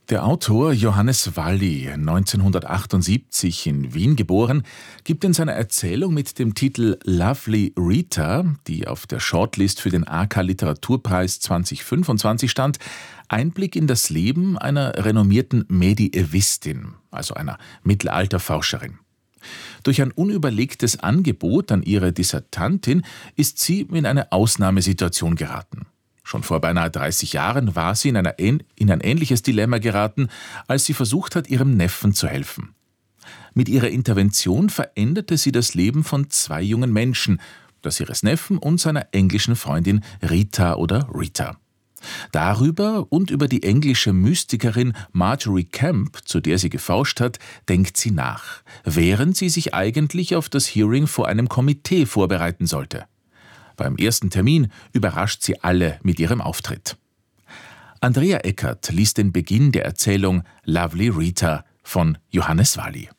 Der Autor Johannes Valli, 1978 in Wien geboren, gibt in seiner Erzählung mit dem Titel Lovely Rita, die auf der Shortlist für den AK Literaturpreis 2025 stand, Einblick in das Leben einer renommierten Medievistin, also einer Mittelalterforscherin. Durch ein unüberlegtes Angebot an ihre Dissertantin ist sie in eine Ausnahmesituation geraten. Schon vor beinahe 30 Jahren war sie in ein ähnliches Dilemma geraten, als sie versucht hat, ihrem Neffen zu helfen. Mit ihrer Intervention veränderte sie das Leben von 2 jungen Menschen, das ihres Neffen und seiner englischen Freundin Rita oder Rita. Darüber und über die englische Mystikerin Marjorie Kemp, zu der sie geforscht hat, denkt sie nach, während sie sich eigentlich auf das Hearing vor einem Komitee vorbereiten sollte. Beim ersten Termin überrascht sie alle mit ihrem Auftritt. Andrea Eckert liest den Beginn der Erzählung Lovely Rita von Johannes Valli.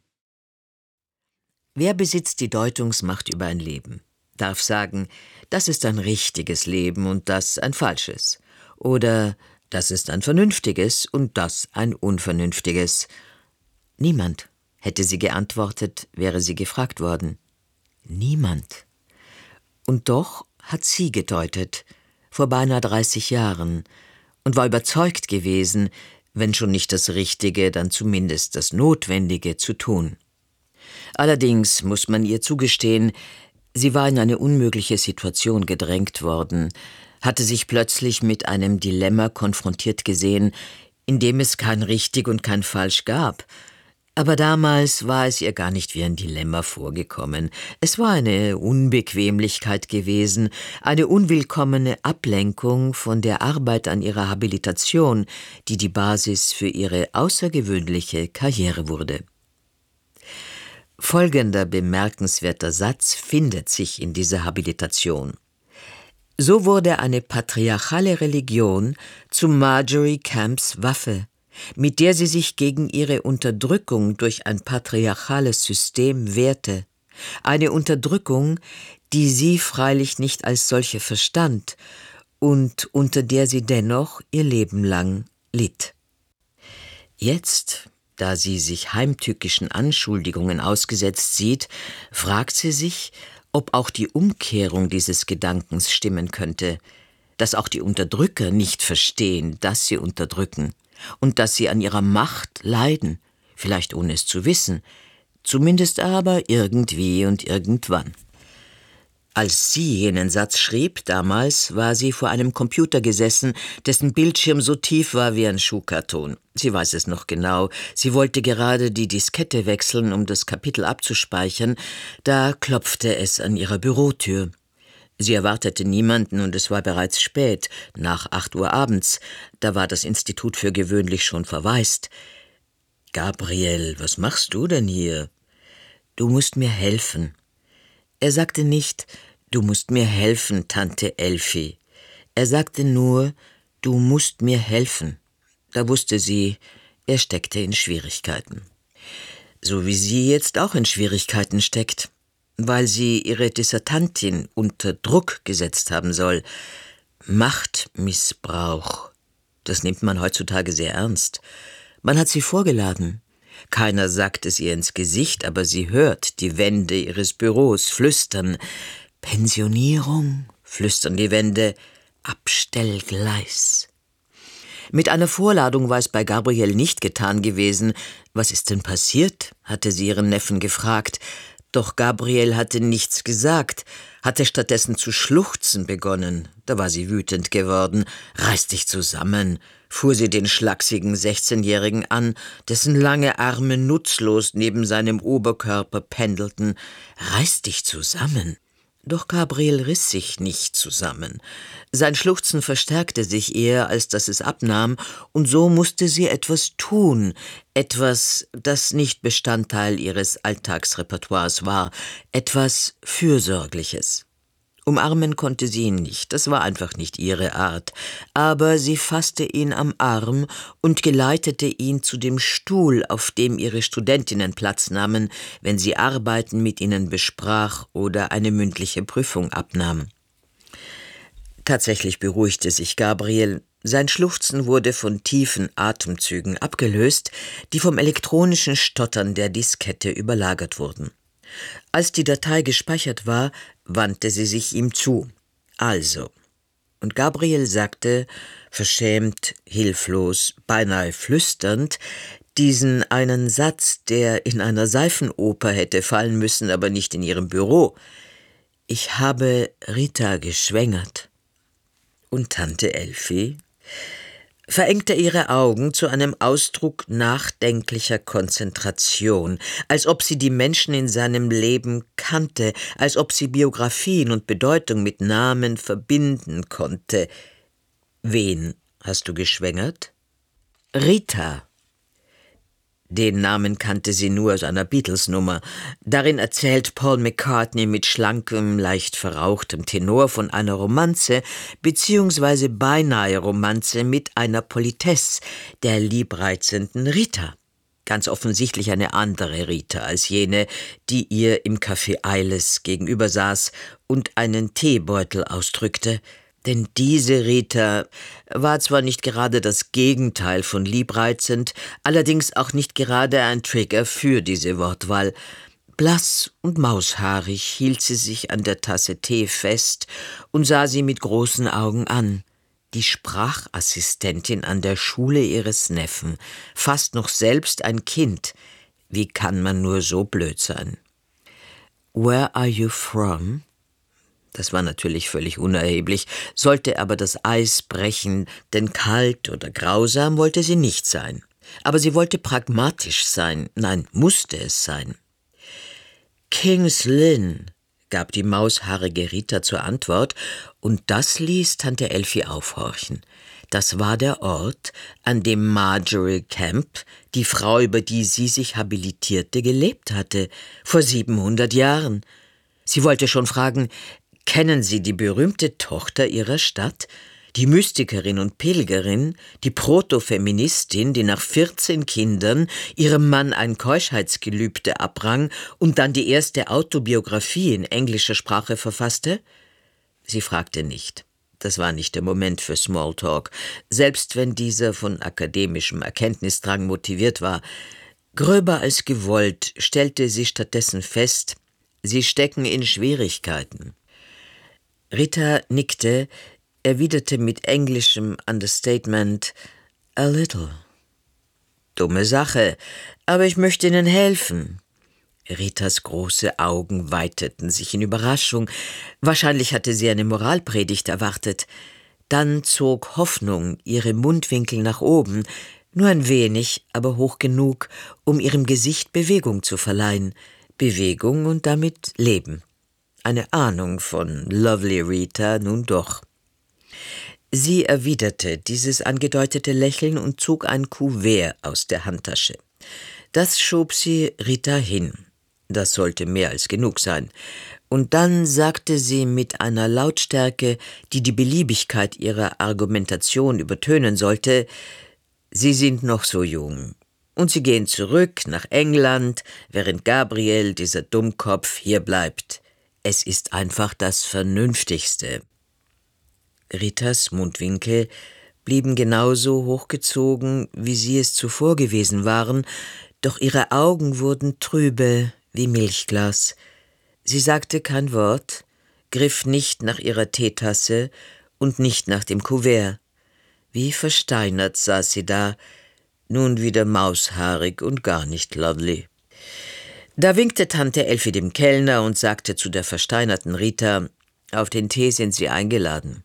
Wer besitzt die Deutungsmacht über ein Leben? Darf sagen, das ist ein richtiges Leben und das ein falsches. Oder das ist ein vernünftiges und das ein unvernünftiges. Niemand, hätte sie geantwortet, wäre sie gefragt worden. Niemand. Und doch hat sie gedeutet, vor beinahe 30 Jahren, und war überzeugt gewesen, wenn schon nicht das Richtige, dann zumindest das Notwendige zu tun. Allerdings muss man ihr zugestehen, sie war in eine unmögliche Situation gedrängt worden, hatte sich plötzlich mit einem Dilemma konfrontiert gesehen, in dem es kein Richtig und kein Falsch gab. Aber damals war es ihr gar nicht wie ein Dilemma vorgekommen. Es war eine Unbequemlichkeit gewesen, eine unwillkommene Ablenkung von der Arbeit an ihrer Habilitation, die die Basis für ihre außergewöhnliche Karriere wurde. Folgender bemerkenswerter Satz findet sich in dieser Habilitation. So wurde eine patriarchale Religion zu Marjorie Kemps Waffe, mit der sie sich gegen ihre Unterdrückung durch ein patriarchales System wehrte. Eine Unterdrückung, die sie freilich nicht als solche verstand und unter der sie dennoch ihr Leben lang litt. Jetzt, da sie sich heimtückischen Anschuldigungen ausgesetzt sieht, fragt sie sich, ob auch die Umkehrung dieses Gedankens stimmen könnte, dass auch die Unterdrücker nicht verstehen, dass sie unterdrücken und dass sie an ihrer Macht leiden, vielleicht ohne es zu wissen, zumindest aber irgendwie und irgendwann. Als sie jenen Satz schrieb, damals, war sie vor einem Computer gesessen, dessen Bildschirm so tief war wie ein Schuhkarton. Sie weiß es noch genau. Sie wollte gerade die Diskette wechseln, um das Kapitel abzuspeichern. Da klopfte es an ihrer Bürotür. Sie erwartete niemanden und es war bereits spät, nach 8 Uhr abends. Da war das Institut für gewöhnlich schon verwaist. »Gabriel, was machst du denn hier?« »Du musst mir helfen.« Er sagte nicht, »Du musst mir helfen, Tante Elfi.« Er sagte nur, »Du musst mir helfen.« Da wusste sie, er steckte in Schwierigkeiten. So wie sie jetzt auch in Schwierigkeiten steckt, weil sie ihre Dissertantin unter Druck gesetzt haben soll. Machtmissbrauch, das nimmt man heutzutage sehr ernst. Man hat sie vorgeladen. Keiner sagt es ihr ins Gesicht, aber sie hört die Wände ihres Büros flüstern. Pensionierung, flüstern die Wände, Abstellgleis. Mit einer Vorladung war es bei Gabriel nicht getan gewesen. Was ist denn passiert? Hatte sie ihren Neffen gefragt. Doch Gabriel hatte nichts gesagt, hatte stattdessen zu schluchzen begonnen. Da war sie wütend geworden. »Reiß dich zusammen«, fuhr sie den schlachsigen 16-Jährigen an, dessen lange Arme nutzlos neben seinem Oberkörper pendelten. »Reiß dich zusammen«. Doch Gabriel riss sich nicht zusammen. Sein Schluchzen verstärkte sich eher, als dass es abnahm, und so musste sie etwas tun, etwas, das nicht Bestandteil ihres Alltagsrepertoires war, etwas Fürsorgliches. Umarmen konnte sie ihn nicht, das war einfach nicht ihre Art, aber sie fasste ihn am Arm und geleitete ihn zu dem Stuhl, auf dem ihre Studentinnen Platz nahmen, wenn sie Arbeiten mit ihnen besprach oder eine mündliche Prüfung abnahm. Tatsächlich beruhigte sich Gabriel, Sein Schluchzen wurde von tiefen Atemzügen abgelöst, die vom elektronischen Stottern der Diskette überlagert wurden. Als die Datei gespeichert war, wandte sie sich ihm zu. Also. Und Gabriel sagte, verschämt, hilflos, beinahe flüsternd, diesen einen Satz, der in einer Seifenoper hätte fallen müssen, aber nicht in ihrem Büro. Ich habe Rita geschwängert. Und Tante Elfi verengte ihre Augen zu einem Ausdruck nachdenklicher Konzentration, als ob sie die Menschen in seinem Leben kannte, als ob sie Biografien und Bedeutung mit Namen verbinden konnte. Wen hast du geschwängert? Rita. Den Namen kannte sie nur aus einer Beatles-Nummer. Darin erzählt Paul McCartney mit schlankem, leicht verrauchtem Tenor von einer Romanze bzw. beinahe Romanze mit einer Politesse, der liebreizenden Rita. Ganz offensichtlich eine andere Rita als jene, die ihr im Café Eiles gegenüber saß und einen Teebeutel ausdrückte. Denn diese Rita war zwar nicht gerade das Gegenteil von liebreizend, allerdings auch nicht gerade ein Trigger für diese Wortwahl. Blass und maushaarig hielt sie sich an der Tasse Tee fest und sah sie mit großen Augen an. Die Sprachassistentin an der Schule ihres Neffen, fast noch selbst ein Kind. Wie kann man nur so blöd sein? Where are you from? Das war natürlich völlig unerheblich, sollte aber das Eis brechen, denn kalt oder grausam wollte sie nicht sein. Aber sie wollte pragmatisch sein, nein, musste es sein. King's Lynn, gab die maushaarige Rita zur Antwort, und das ließ Tante Elfi aufhorchen. Das war der Ort, an dem Marjorie Camp, die Frau, über die sie sich habilitierte, gelebt hatte, vor 700 Jahren. Sie wollte schon fragen, kennen Sie die berühmte Tochter ihrer Stadt, die Mystikerin und Pilgerin, die Protofeministin, die nach 14 Kindern ihrem Mann ein Keuschheitsgelübde abrang und dann die erste Autobiografie in englischer Sprache verfasste? Sie fragte nicht. Das war nicht der Moment für Smalltalk, selbst wenn dieser von akademischem Erkenntnisdrang motiviert war. Gröber als gewollt stellte sie stattdessen fest, sie stecken in Schwierigkeiten. Rita nickte, erwiderte mit englischem Understatement, a little. Dumme Sache, aber ich möchte Ihnen helfen. Ritas große Augen weiteten sich in Überraschung. Wahrscheinlich hatte sie eine Moralpredigt erwartet. Dann zog Hoffnung ihre Mundwinkel nach oben, nur ein wenig, aber hoch genug, um ihrem Gesicht Bewegung zu verleihen. Bewegung und damit Leben. Eine Ahnung von Lovely Rita nun doch. Sie erwiderte dieses angedeutete Lächeln und zog ein Kuvert aus der Handtasche. Das schob sie Rita hin. Das sollte mehr als genug sein. Und dann sagte sie mit einer Lautstärke, die die Beliebigkeit ihrer Argumentation übertönen sollte, »Sie sind noch so jung. Und Sie gehen zurück nach England, während Gabriel, dieser Dummkopf, hier bleibt. Es ist einfach das Vernünftigste.« Ritas Mundwinkel blieben genauso hochgezogen, wie sie es zuvor gewesen waren, doch ihre Augen wurden trübe wie Milchglas. Sie sagte kein Wort, griff nicht nach ihrer Teetasse und nicht nach dem Kuvert. Wie versteinert saß sie da, nun wieder maushaarig und gar nicht lovely. Da winkte Tante Elfi dem Kellner und sagte zu der versteinerten Rita, auf den Tee sind Sie eingeladen.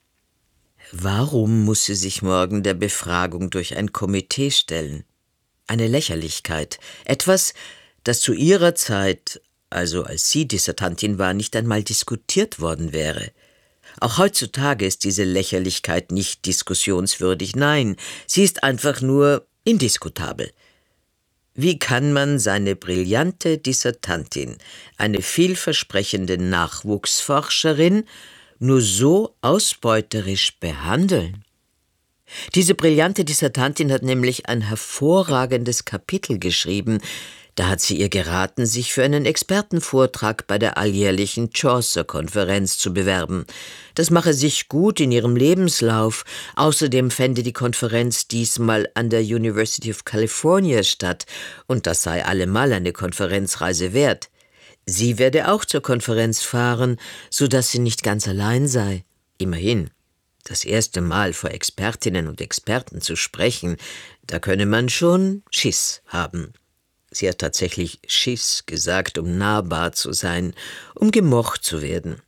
Warum muss sie sich morgen der Befragung durch ein Komitee stellen? Eine Lächerlichkeit, etwas, das zu ihrer Zeit, also als sie Dissertantin war, nicht einmal diskutiert worden wäre. Auch heutzutage ist diese Lächerlichkeit nicht diskussionswürdig, nein, sie ist einfach nur indiskutabel. Wie kann man seine brillante Dissertantin, eine vielversprechende Nachwuchsforscherin, nur so ausbeuterisch behandeln? Diese brillante Dissertantin hat nämlich ein hervorragendes Kapitel geschrieben, Da hat sie ihr geraten, sich für einen Expertenvortrag bei der alljährlichen Chaucer-Konferenz zu bewerben. Das mache sich gut in ihrem Lebenslauf. Außerdem fände die Konferenz diesmal an der University of California statt, und das sei allemal eine Konferenzreise wert. Sie werde auch zur Konferenz fahren, sodass sie nicht ganz allein sei. Immerhin, das erste Mal vor Expertinnen und Experten zu sprechen, da könne man schon Schiss haben. Sie hat tatsächlich Schiss gesagt, um nahbar zu sein, um gemocht zu werden.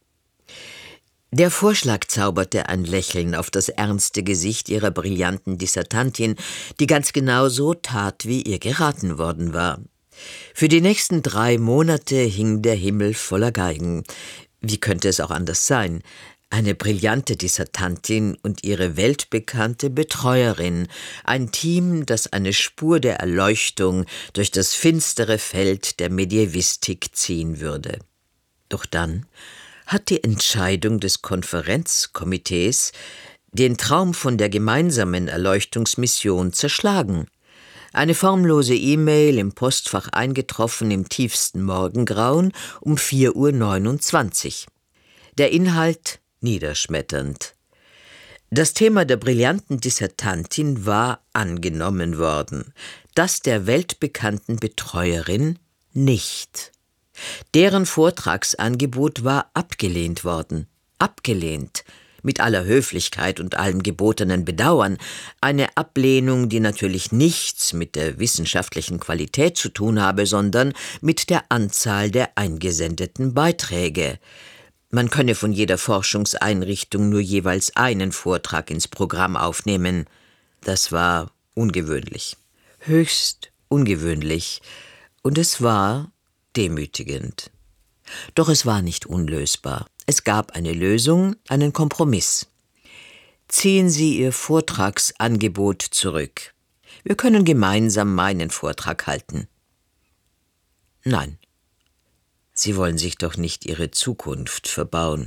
Der Vorschlag zauberte ein Lächeln auf das ernste Gesicht ihrer brillanten Dissertantin, die ganz genau so tat, wie ihr geraten worden war. Für die nächsten 3 Monate hing der Himmel voller Geigen. Wie könnte es auch anders sein? Eine brillante Dissertantin und ihre weltbekannte Betreuerin, ein Team, das eine Spur der Erleuchtung durch das finstere Feld der Medievistik ziehen würde. Doch dann hat die Entscheidung des Konferenzkomitees den Traum von der gemeinsamen Erleuchtungsmission zerschlagen. Eine formlose E-Mail im Postfach eingetroffen im tiefsten Morgengrauen um 4:29 Uhr. Der Inhalt niederschmetternd. Das Thema der brillanten Dissertantin war angenommen worden, das der weltbekannten Betreuerin nicht. Deren Vortragsangebot war abgelehnt worden. Abgelehnt. Mit aller Höflichkeit und allem gebotenen Bedauern. Eine Ablehnung, die natürlich nichts mit der wissenschaftlichen Qualität zu tun habe, sondern mit der Anzahl der eingesendeten Beiträge. Man könne von jeder Forschungseinrichtung nur jeweils einen Vortrag ins Programm aufnehmen. Das war ungewöhnlich. Höchst ungewöhnlich. Und es war demütigend. Doch es war nicht unlösbar. Es gab eine Lösung, einen Kompromiss. Ziehen Sie Ihr Vortragsangebot zurück. Wir können gemeinsam meinen Vortrag halten. Nein. Sie wollen sich doch nicht Ihre Zukunft verbauen.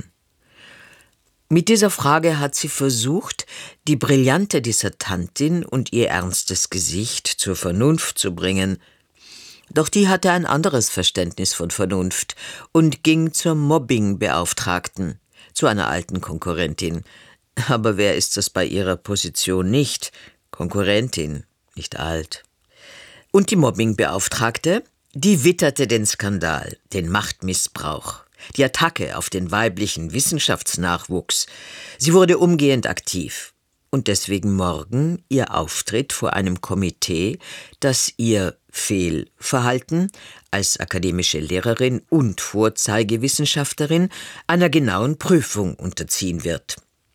Mit dieser Frage hat sie versucht, die brillante Dissertantin und ihr ernstes Gesicht zur Vernunft zu bringen. Doch die hatte ein anderes Verständnis von Vernunft und ging zur Mobbingbeauftragten, zu einer alten Konkurrentin. Aber wer ist das bei ihrer Position nicht? Konkurrentin, nicht alt. Und die Mobbingbeauftragte? Die witterte den Skandal, den Machtmissbrauch, die Attacke auf den weiblichen Wissenschaftsnachwuchs. Sie wurde umgehend aktiv. Und deswegen morgen ihr Auftritt vor einem Komitee, das ihr Fehlverhalten als akademische Lehrerin und Vorzeigewissenschaftlerin einer genauen Prüfung unterziehen wird.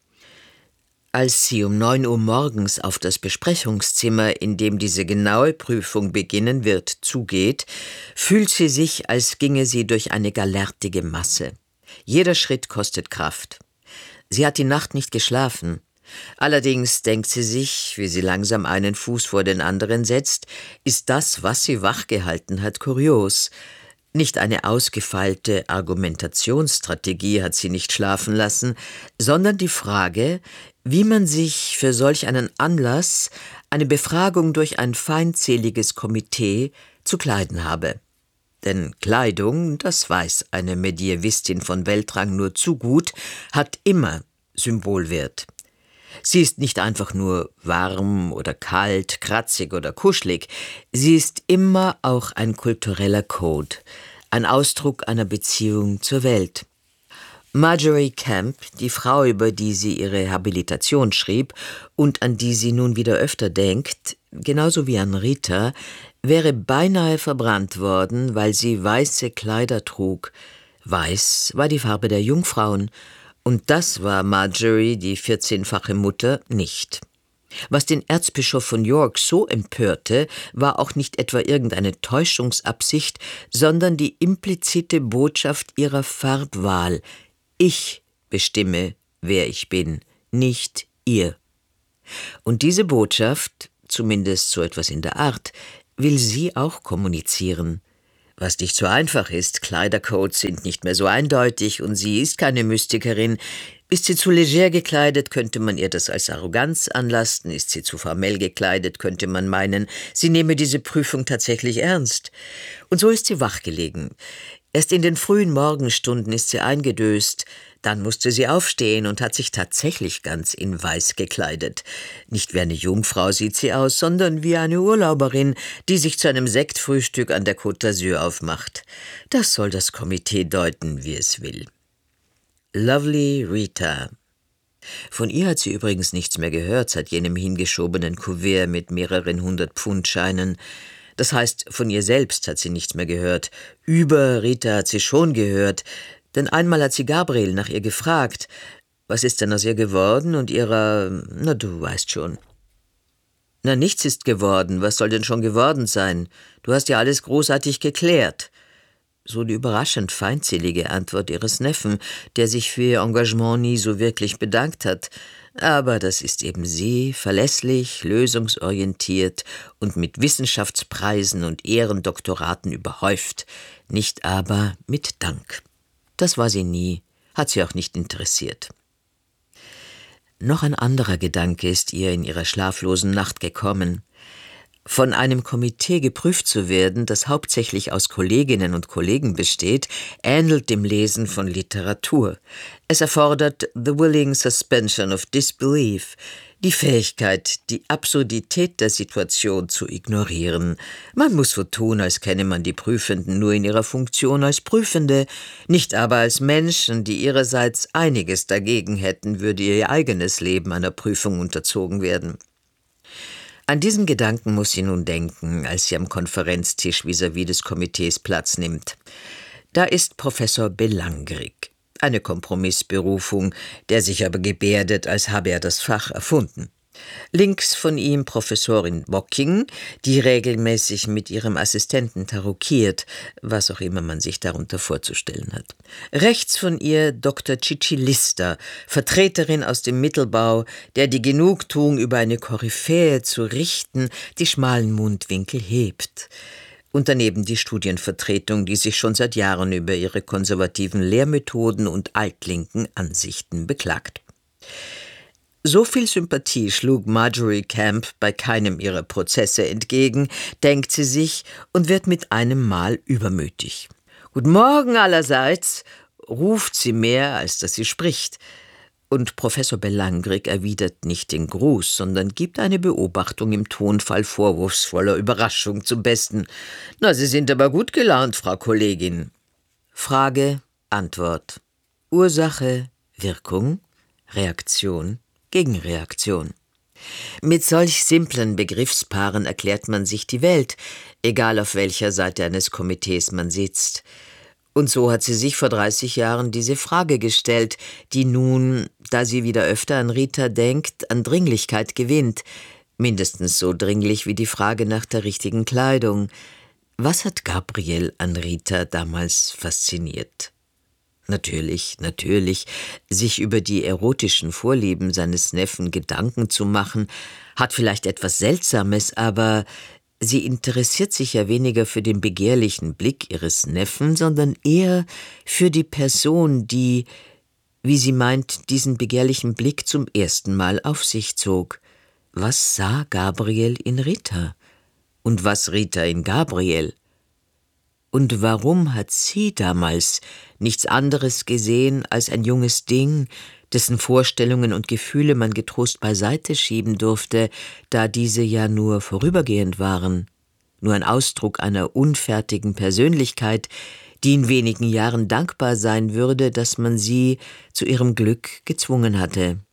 Als sie um 9 Uhr morgens auf das Besprechungszimmer, in dem diese genaue Prüfung beginnen wird, zugeht, fühlt sie sich, als ginge sie durch eine galertige Masse. Jeder Schritt kostet Kraft. Sie hat die Nacht nicht geschlafen. Allerdings denkt sie sich, wie sie langsam einen Fuß vor den anderen setzt, ist das, was sie wachgehalten hat, kurios. Nicht eine ausgefeilte Argumentationsstrategie hat sie nicht schlafen lassen, sondern die Frage, wie man sich für solch einen Anlass, eine Befragung durch ein feindseliges Komitee, zu kleiden habe. Denn Kleidung, das weiß eine Medievistin von Weltrang nur zu gut, hat immer Symbolwert. Sie ist nicht einfach nur warm oder kalt, kratzig oder kuschelig. Sie ist immer auch ein kultureller Code, ein Ausdruck einer Beziehung zur Welt. Marjorie Camp, die Frau, über die sie ihre Habilitation schrieb und an die sie nun wieder öfter denkt, genauso wie an Rita, wäre beinahe verbrannt worden, weil sie weiße Kleider trug. Weiß war die Farbe der Jungfrauen. Und das war Marjorie, die 14-fache Mutter, nicht. Was den Erzbischof von York so empörte, war auch nicht etwa irgendeine Täuschungsabsicht, sondern die implizite Botschaft ihrer Farbwahl. Ich bestimme, wer ich bin, nicht ihr. Und diese Botschaft, zumindest so etwas in der Art, will sie auch kommunizieren. Was nicht so einfach ist, Kleidercodes sind nicht mehr so eindeutig und sie ist keine Mystikerin. Ist sie zu leger gekleidet, könnte man ihr das als Arroganz anlasten. Ist sie zu formell gekleidet, könnte man meinen, sie nehme diese Prüfung tatsächlich ernst. Und so ist sie wachgelegen. Erst in den frühen Morgenstunden ist sie eingedöst. Dann musste sie aufstehen und hat sich tatsächlich ganz in Weiß gekleidet. Nicht wie eine Jungfrau sieht sie aus, sondern wie eine Urlauberin, die sich zu einem Sektfrühstück an der Côte d'Azur aufmacht. Das soll das Komitee deuten, wie es will. Lovely Rita. Von ihr hat sie übrigens nichts mehr gehört seit jenem hingeschobenen Kuvert mit mehreren 100-Pfund-Scheinen. Das heißt, von ihr selbst hat sie nichts mehr gehört. Über Rita hat sie schon gehört, denn einmal hat sie Gabriel nach ihr gefragt. Was ist denn aus ihr geworden und ihrer... Na, du weißt schon. Na, nichts ist geworden. Was soll denn schon geworden sein? Du hast ja alles großartig geklärt. So die überraschend feindselige Antwort ihres Neffen, der sich für ihr Engagement nie so wirklich bedankt hat. Aber das ist eben sie, verlässlich, lösungsorientiert und mit Wissenschaftspreisen und Ehrendoktoraten überhäuft, nicht aber mit Dank. Das war sie nie, hat sie auch nicht interessiert. Noch ein anderer Gedanke ist ihr in ihrer schlaflosen Nacht gekommen. Von einem Komitee geprüft zu werden, das hauptsächlich aus Kolleginnen und Kollegen besteht, ähnelt dem Lesen von Literatur. Es erfordert the willing suspension of disbelief, die Fähigkeit, die Absurdität der Situation zu ignorieren. Man muss so tun, als kenne man die Prüfenden nur in ihrer Funktion als Prüfende, nicht aber als Menschen, die ihrerseits einiges dagegen hätten, würde ihr eigenes Leben einer Prüfung unterzogen werden. An diesen Gedanken muss sie nun denken, als sie am Konferenztisch vis-à-vis des Komitees Platz nimmt. Da ist Professor Belangrik, eine Kompromissberufung, der sich aber gebärdet, als habe er das Fach erfunden. Links von ihm Professorin Bocking, die regelmäßig mit ihrem Assistenten tarockiert, was auch immer man sich darunter vorzustellen hat. Rechts von ihr Dr. Cicilista, Vertreterin aus dem Mittelbau, der die Genugtuung, über eine Koryphäe zu richten, die schmalen Mundwinkel hebt. Und daneben die Studienvertretung, die sich schon seit Jahren über ihre konservativen Lehrmethoden und altlinken Ansichten beklagt. So viel Sympathie schlug Marjorie Camp bei keinem ihrer Prozesse entgegen, denkt sie sich und wird mit einem Mal übermütig. »Guten Morgen allerseits«, ruft sie mehr, als dass sie spricht. Und Professor Belangrik erwidert nicht den Gruß, sondern gibt eine Beobachtung im Tonfall vorwurfsvoller Überraschung zum Besten. »Na, Sie sind aber gut gelaunt, Frau Kollegin.« Frage, Antwort. Ursache, Wirkung, Reaktion, Gegenreaktion. Mit solch simplen Begriffspaaren erklärt man sich die Welt, egal auf welcher Seite eines Komitees man sitzt. Und so hat sie sich vor 30 Jahren diese Frage gestellt, die nun, da sie wieder öfter an Rita denkt, an Dringlichkeit gewinnt. Mindestens so dringlich wie die Frage nach der richtigen Kleidung. Was hat Gabriel an Rita damals fasziniert? Natürlich, sich über die erotischen Vorlieben seines Neffen Gedanken zu machen, hat vielleicht etwas Seltsames, aber sie interessiert sich ja weniger für den begehrlichen Blick ihres Neffen, sondern eher für die Person, die, wie sie meint, diesen begehrlichen Blick zum ersten Mal auf sich zog. Was sah Gabriel in Rita? Und was Rita in Gabriel? Und warum hat sie damals nichts anderes gesehen als ein junges Ding, dessen Vorstellungen und Gefühle man getrost beiseite schieben durfte, da diese ja nur vorübergehend waren, nur ein Ausdruck einer unfertigen Persönlichkeit, die in wenigen Jahren dankbar sein würde, dass man sie zu ihrem Glück gezwungen hatte.